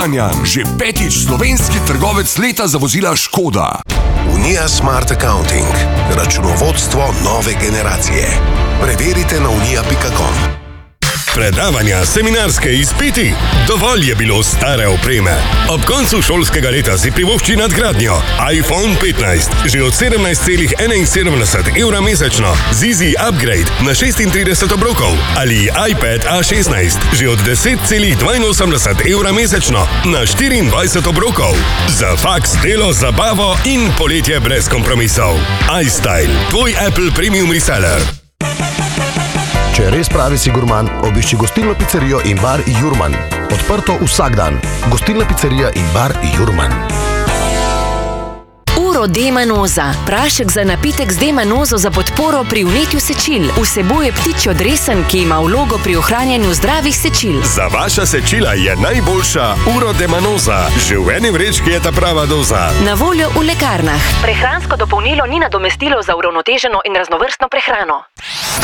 Predavanjan, že 5. slovenski trgovec leta za vozila Škoda. Unija Smart Accounting, računovodstvo nove generacije. Preverite na unija.com. Predavanja, seminarske izpiti. Dovolj je bilo stare opreme. Ob koncu šolskega leta si privošči nadgradnjo. iPhone 15, že od 17,71 evra mesečno. Zizi Upgrade na 36 obrokov. Ali iPad A16, že od 10,82 evra mesečno na 24 obrokov. Za faks, delo, zabavo in poletje brez kompromisov. iStyle, tvoj Apple Premium Reseller. Če res pravi si gurman, obišči gostilno pizzerijo in bar Jurman. Odprto vsak dan. Gostilna pizzerija in bar Jurman. Uro D-manoza. Prašek za napitek z D-manozo za podporo pri vnetju sečil. Vsebuje ptičjo dresen, ki ima vlogo pri ohranjanju zdravih sečil. Za vaša sečila je najboljša Uro D-manoza. Že v eni vrečki je ta prava doza. Na voljo v lekarnah. Prehransko dopolnilo ni nadomestilo za uravnoteženo in raznovrstno prehrano.